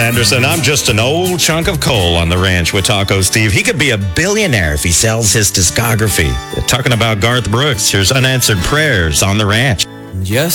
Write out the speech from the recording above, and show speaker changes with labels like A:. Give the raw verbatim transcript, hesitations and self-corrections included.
A: Anderson. I'm just an old chunk of coal on the ranch with Taco Steve. He could be a billionaire if he sells his discography. Talking about Garth Brooks, here's Unanswered Prayers on the Ranch.
B: Just